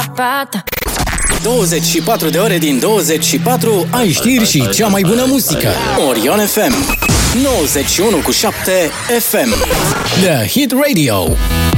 Pata. 24 de ore din 24 ai știri și cea mai bună muzică. Orion FM 91.7 FM The Hit Radio.